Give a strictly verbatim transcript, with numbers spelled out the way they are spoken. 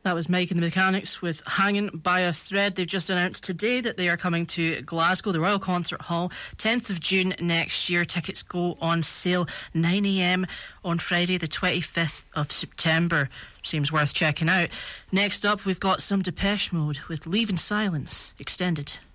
That was Mike and the Mechanics with Hanging by a Thread. They've just announced today that they are coming to Glasgow, the Royal Concert Hall, tenth of June next year. Tickets go on sale nine a m on Friday the twenty-fifth of September. Seems worth checking out. Next up, we've got some Depeche Mode with Leaving Silence Extended.